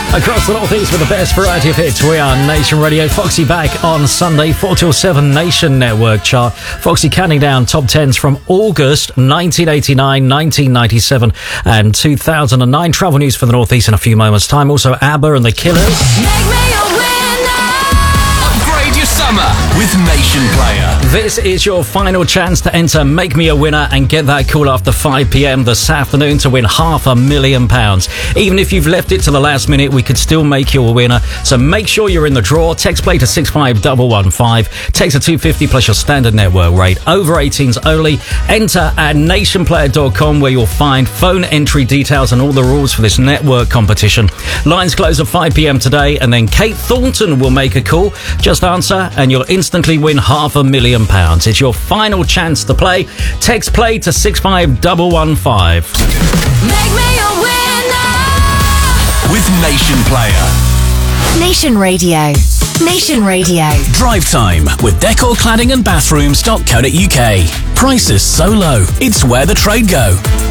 Across the Northeast with the best variety of hits, we are Nation Radio. Foxy back on Sunday, 4 till 7 Nation Network chart. Foxy counting down top 10s from August 1989, 1997 and 2009. Travel news for the Northeast in a few moments' time. Also ABBA and The Killers. Make me a winner. Upgrade your summer with Nation Player. This is your final chance to enter Make Me a Winner and get that call after 5 p.m. this afternoon to win £500,000. Even if you've left it to the last minute, we could still make you a winner. So make sure you're in the draw. Text play to 65115. Text a $250 plus your standard network rate. Over 18s only. Enter at nationplayer.com where you'll find phone entry details and all the rules for this network competition. Lines close at 5 p.m. today, and then Kate Thornton will make a call. Just answer and you'll instantly win £500,000. It's your final chance to play. Text play to 65115. Make me a winner. With Nation Player. Nation Radio. Nation Radio. Drive time with Decor Cladding and Bathrooms.co.uk. Prices so low, it's where the trade go.